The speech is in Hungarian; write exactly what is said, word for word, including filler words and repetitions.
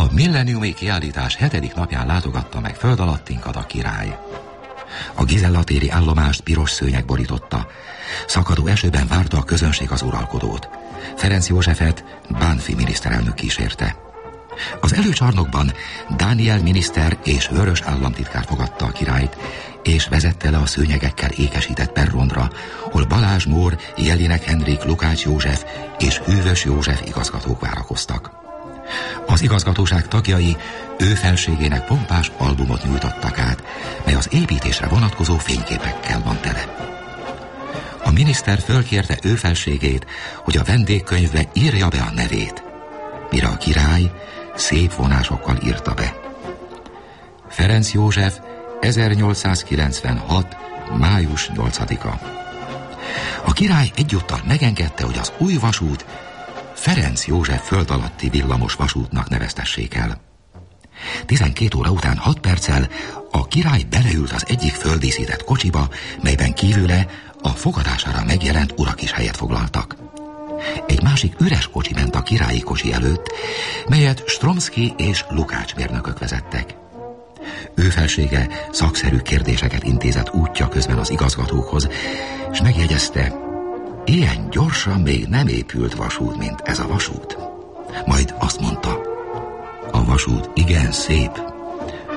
milleniumi kiállítás hetedik napján látogatta meg föld alattinkat a király. A Gizella téri állomást piros szőnyeg borította. Szakadó esőben várta a közönség az uralkodót. Ferenc Józsefet Bánffy miniszterelnök kísérte. Az előcsarnokban Dániel miniszter és Vörös államtitkár fogadta a királyt, és vezette le a szőnyegekkel ékesített perronra, hol Balázs Mór, Jelinek Henrik, Lukács József és Hűvös József igazgatók várakoztak. Az igazgatóság tagjai ő felségének pompás albumot nyújtottak át, mely az építésre vonatkozó fényképekkel van tele. A miniszter fölkérte ő felségét, hogy a vendégkönyvbe írja be a nevét, mire a király szép vonásokkal írta be. Ferenc József, ezernyolcszázkilencvenhat. május nyolcadika. A király egyúttal megengedte, hogy az új vasút Ferenc József föld alatti villamos vasútnak neveztessék el. tizenkét óra után hat perccel a király beleült az egyik földíszített kocsiba, melyben kívüle a fogadására megjelent urak is helyet foglaltak. Egy másik üres kocsi ment a királyi kocsi előtt, melyet Stromszky és Lukács mérnökök vezettek. Ő felsége szakszerű kérdéseket intézett útja közben az igazgatókhoz, és megjegyezte, ilyen gyorsan még nem épült vasút, mint ez a vasút. Majd azt mondta, a vasút igen szép,